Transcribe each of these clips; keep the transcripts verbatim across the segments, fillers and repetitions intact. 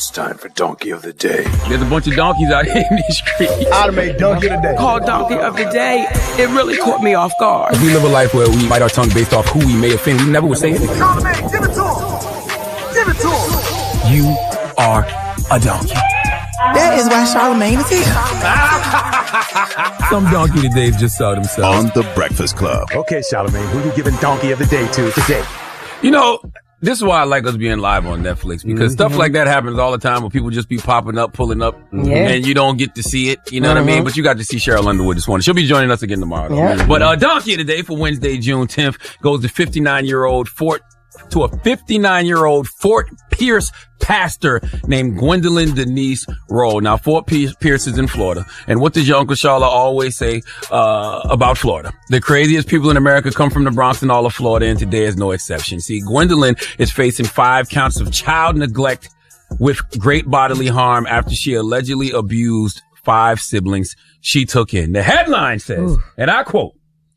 It's time for Donkey of the Day. There's a bunch of donkeys out here in these streets. I'd make Donkey of the Day. Called Donkey of the Day. It really caught me off guard. We live a life where we bite our tongue based off who we may offend. We never would say anything. Charlamagne, give it to him. Give it to him. You are a donkey. That is why Charlamagne is here. Some donkey today just saw themselves. On The Breakfast Club. Okay, Charlamagne, who you giving Donkey of the Day to today? You know, this is why I like us being live on Netflix, because mm-hmm. stuff like that happens all the time where people just be popping up, pulling up, yeah. and you don't get to see it. You know mm-hmm. what I mean? But you got to see Cheryl Underwood this morning. She'll be joining us again tomorrow. Though, yeah. But uh, Donkey of the Day for Wednesday, June tenth, goes to fifty-nine-year-old Fort to a fifty-nine-year-old Fort Pierce pastor named Gwendolyn Denise Rowe. Now, Fort Pierce is in Florida. And what does your Uncle Charla always say uh about Florida? The craziest people in America come from the Bronx and all of Florida, and today is no exception. See, Gwendolyn is facing five counts of child neglect with great bodily harm after she allegedly abused five siblings she took in. The headline says, Ooh. and I quote,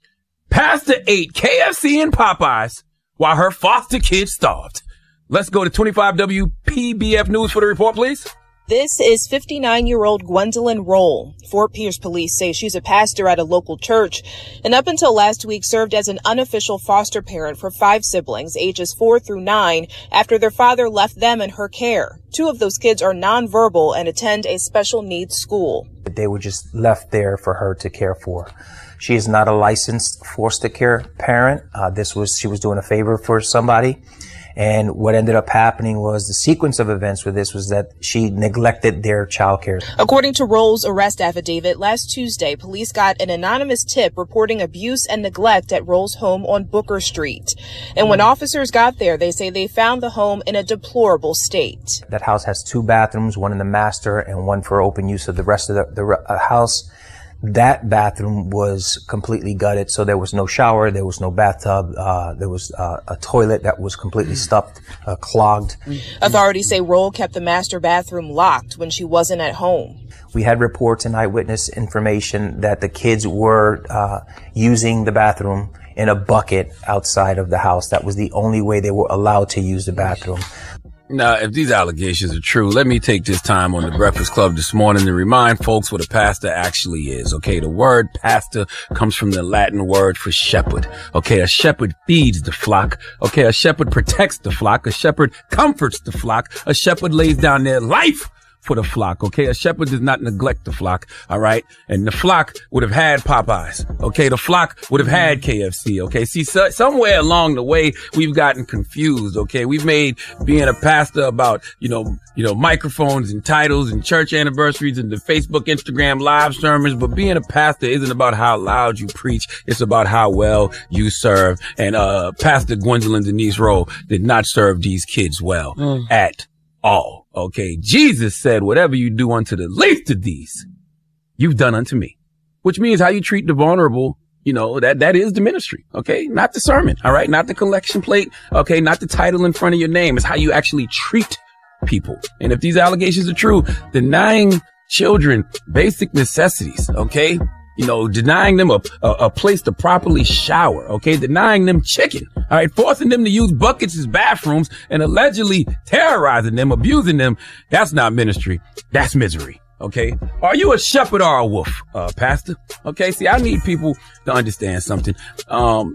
"Pastor ate K F C and Popeyes while her foster kids starved." Let's go to twenty-five W P B F News for the report, please. This is fifty-nine-year-old Gwendolyn Rowe. Fort Pierce police say she's a pastor at a local church and up until last week served as an unofficial foster parent for five siblings, ages four through nine, after their father left them in her care. Two of those kids are nonverbal and attend a special needs school. They were just left there for her to care for. She is not a licensed foster care parent. Uh, this was, she was doing a favor for somebody. And what ended up happening was the sequence of events with this was that she neglected their child care. According to Roll's arrest affidavit, last Tuesday, police got an anonymous tip reporting abuse and neglect at Roll's home on Booker Street. And when officers got there, they say they found the home in a deplorable state. That house has two bathrooms, one in the master and one for open use of the rest of the, the uh, house. That bathroom was completely gutted, so there was no shower, there was no bathtub, uh, there was uh, a toilet that was completely stuffed, uh, clogged. Authorities say Roll kept the master bathroom locked when she wasn't at home. We had reports and eyewitness information that the kids were uh, using the bathroom in a bucket outside of the house. That was the only way they were allowed to use the bathroom. Now, if these allegations are true, let me take this time on the Breakfast Club this morning to remind folks what a pastor actually is. Okay, the word pastor comes from the Latin word for shepherd. Okay, a shepherd feeds the flock. Okay, a shepherd protects the flock. A shepherd comforts the flock. A shepherd lays down their life for the flock. Okay, a shepherd does not neglect the flock. All right, and the flock would have had Popeyes. Okay, the flock would have had K F C. Okay, see, so, somewhere along the way we've gotten confused. Okay, we've made being a pastor about you know you know microphones and titles and church anniversaries and the Facebook, Instagram live sermons. But being a pastor isn't about how loud you preach. It's about how well you serve. And uh Pastor Gwendolyn Denise Rowe did not serve these kids well mm. at all. Okay, Jesus said, whatever you do unto the least of these, you've done unto me. Which means how you treat the vulnerable, you know, that, that is the ministry. Okay, not the sermon. All right, not the collection plate. Okay, not the title in front of your name. It's how you actually treat people. And if these allegations are true, denying children basic necessities, okay, you know, denying them a, a, a place to properly shower, okay, denying them chicken, all right, forcing them to use buckets as bathrooms and allegedly terrorizing them, abusing them, that's not ministry, that's misery, okay? Are you a shepherd or a wolf, uh, pastor? Okay, see, I need people to understand something. Um,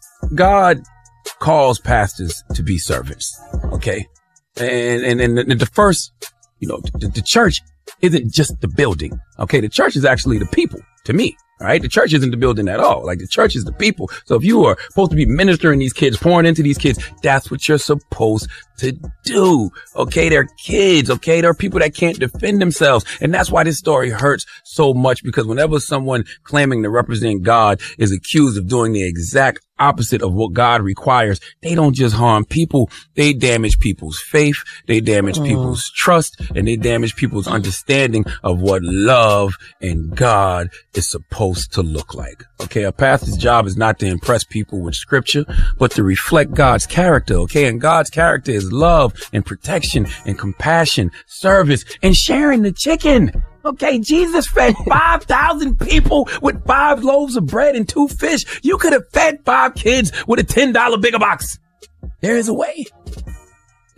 God calls pastors to be servants, okay? And, and, and the first, you know, the, the church isn't just the building, okay? The church is actually the people. To me, all right? The church isn't the building at all. Like, the church is the people. So if you are supposed to be ministering these kids, pouring into these kids, that's what you're supposed to do. Okay? They're kids. Okay? They're people that can't defend themselves. And that's why this story hurts so much, because whenever someone claiming to represent God is accused of doing the exact opposite of what God requires, they don't just harm people, they damage people's faith, they damage mm. people's trust, and they damage people's understanding of what love and God is supposed to look like. Okay, a pastor's job is not to impress people with scripture, but to reflect God's character. Okay, and God's character is love and protection and compassion, service, and sharing the chicken. Okay, Jesus fed five thousand people with five loaves of bread and two fish. You could have fed five kids with a ten dollar bigger box. There is a way.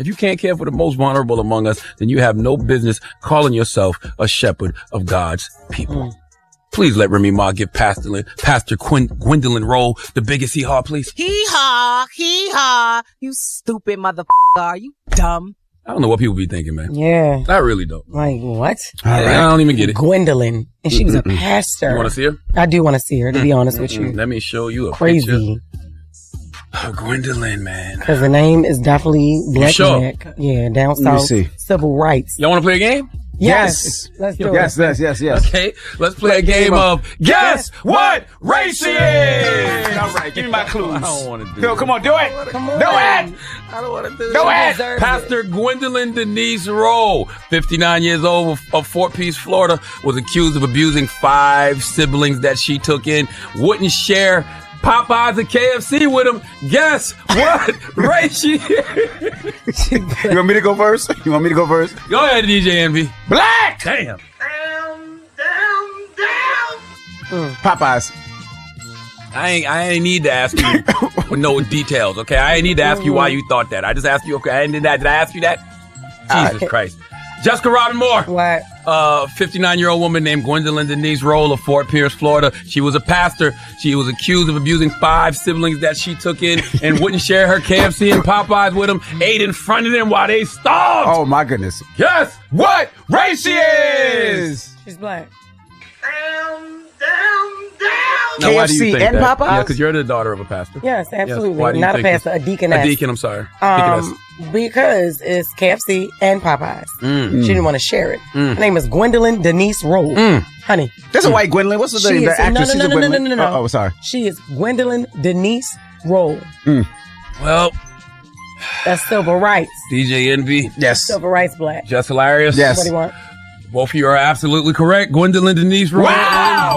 If you can't care for the most vulnerable among us, then you have no business calling yourself a shepherd of God's people. Mm. Please let Remy Ma give Pastor, Pastor Quin, Gwendolyn Roll the biggest hee-haw, please. Hee-haw, hee-haw. You stupid motherfucker. Are you dumb? I don't know what people be thinking, man. Yeah. I really don't. Like, what? I, right. I don't even get it. Gwendolyn. And she was a pastor. You want to see her? I do want to see her, to be honest with you. Let me show you a Crazy. picture. Oh, Gwendolyn, man. Because the name is definitely Black sure? Neck. Yeah, down south. Civil rights. Y'all want to play a game? Yes. yes. Let's do yes, it. Yes, yes, yes, Okay, let's play, play a game, game of, of Guess What Race She Is? All right, give me my clues. I don't want to do Yo, it. come on, do it. Come on. Do it. I don't want to do it. Do it. Pastor it. Gwendolyn Denise Roll, fifty-nine years old of Fort Pierce, Florida, was accused of abusing five siblings that she took in, wouldn't share Popeyes and K F C with him. Guess what race she is? You want me to go first? You want me to go first? Go ahead, D J Envy. Black! Damn. Down, down, down. Mm. Popeyes. I ain't, I ain't need to ask you with no details, okay? I ain't need to ask you why you thought that. I just asked you, okay, I didn't, did I ask you that? Jesus uh, Christ. Jessica Robin Moore. What? Uh, fifty-nine-year-old woman named Gwendolyn Denise Roll of Fort Pierce, Florida. She was a pastor. She was accused of abusing five siblings that she took in and wouldn't share her K F C and Popeyes with them, ate in front of them while they starved. Oh, my goodness. Guess what race she is? She's black. Down, down, down. Now, K F C why do you think and that? Popeyes? Yeah, because you're the daughter of a pastor. Yes, absolutely. Yes. Why do you Not a think pastor, a deaconess. A deacon, I'm sorry. Um, because it's K F C and Popeyes. Mm. She didn't want to share it. Mm. Her name is Gwendolyn Denise Roll. Mm. Honey. That's mm. a white Gwendolyn. What's the she name? Is, the actress? no, no, no, no, no, no, no, no. Oh, oh, sorry. She is Gwendolyn Denise Roll. Mm. Well, that's civil rights. D J Envy. Yes. Civil rights black. Just hilarious. Yes. What do you want? Both of you are absolutely correct. Gwendolyn Denise Roll. Wow.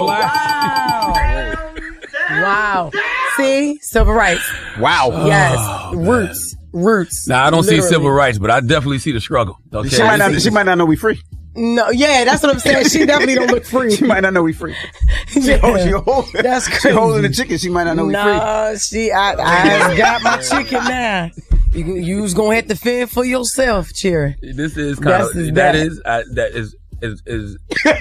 Wow. Wow. See? Civil rights. Wow. Yes. Oh, roots. Roots. Now, I don't Literally. see civil rights, but I definitely see the struggle. Okay? She might not. She might not know we free. No, yeah, that's what I'm saying. She definitely don't look free. She might not know we free. She, Yeah. hold, she, hold, That's she crazy. holding the chicken. She might not know we free. No, she, I, I got my chicken now. You, you was gonna have to fend for yourself, Cherry. This is kind That's of is that bad. is uh, that is is is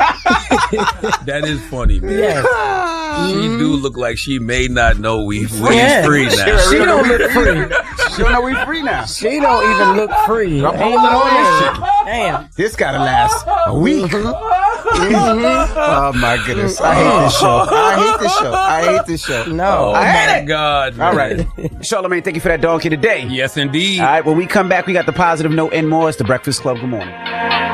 that is funny, man. Yes. She do look like she may not know we we Yeah. free now. She don't look free. She don't know we free now. She don't even look free. I'm Ain't holding no on this way. chicken. Damn. This gotta last a week. Mm-hmm. Oh my goodness! I hate this show. I hate this show. I hate this show. No. Oh I hate my it. God! All man. right, Charlamagne, thank you for that donkey today. Yes, indeed. All right, when we come back, we got the positive note and more. It's the Breakfast Club. Good morning.